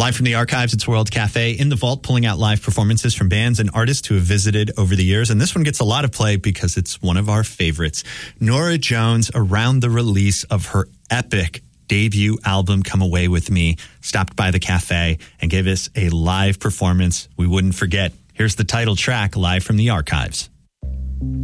Live from the archives, it's World Cafe in the vault, pulling out live performances from bands and artists who have visited over the years. And this one gets a lot of play because it's one of our favorites. Norah Jones, around the release of her epic debut album, Come Away With Me, stopped by the cafe and gave us a live performance we wouldn't forget. Here's the title track, live from the archives.